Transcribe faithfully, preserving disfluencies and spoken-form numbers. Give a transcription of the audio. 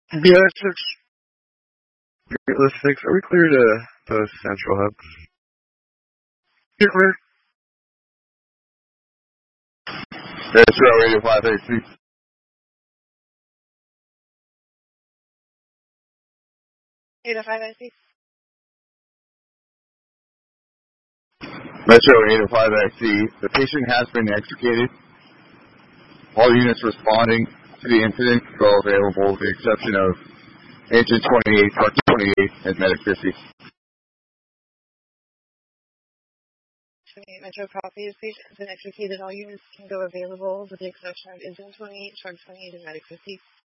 Yeah, six. Fearless six. Are we clear to the central hub? Get clear. Metro eighty-five X C. eighty-five I C. Metro eighty-five X C. The patient has been extricated. All units responding to the incident are available with the exception of Agent twenty-eight, Truck twenty-eight, and Medic fifty. twenty-eight Metro copies. Patient has been extricated. All units can go available with the exception of Agent twenty-eight, Truck twenty-eight, and Medic fifty.